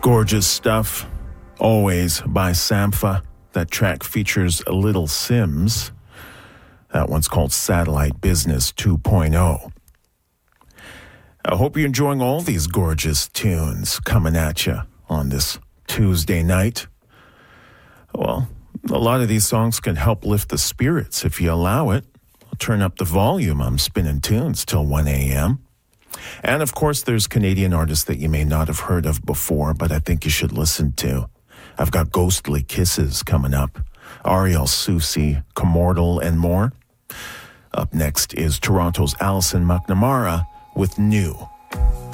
Gorgeous stuff, always by Sampha. That track features Little Sims. That one's called Satellite Business 2.0. I hope you're enjoying all these gorgeous tunes coming at you on this Tuesday night. Well, a lot of these songs can help lift the spirits if you allow it. I'll turn up the volume. I'm spinning tunes till 1 a.m. And, of course, there's Canadian artists that you may not have heard of before, but I think you should listen to. I've got Ghostly Kisses coming up, Ariel Soucy, Commortal, and more. Up next is Toronto's Alison McNamara with New.